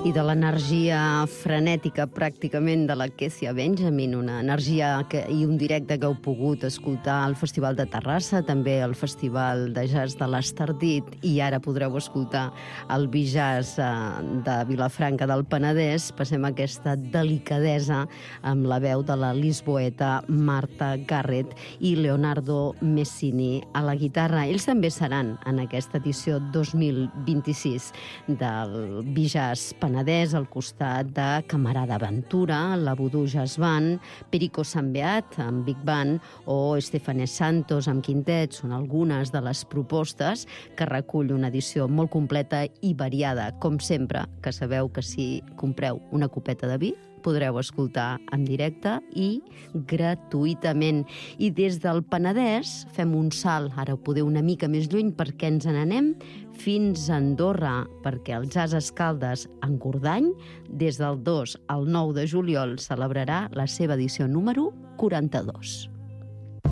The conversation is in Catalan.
i de l'energia frenètica pràcticament de la Kécia Benjamin, una energia i un directe que heu pogut escoltar al Festival de Terrassa, també al Festival de Jazz de l'Estardit, i ara podreu escoltar el Bijazz de Vilafranca del Penedès. Passem aquesta delicadesa amb la veu de la lisboeta Marta Garrett i Leonardo Messini a la guitarra. Ells també seran en aquesta edició 2026 del Bijazz Penedès al costat de Camarada Ventura, la Voodoo Jazz Band, Perico Sambeat amb Big Band o Estefanés Santos amb quintet. Són algunes de les propostes que recull una edició molt completa i variada. Com sempre, que sabeu que si compreu una copeta de vi podreu escoltar en directe i gratuïtament. I des del Penedès fem un salt, ara ho podeu una mica més lluny, perquè ens n'anem fins a Andorra, perquè el Jazz Escaldes en Gordany, des del 2 al 9 de juliol, celebrarà la seva edició número 42.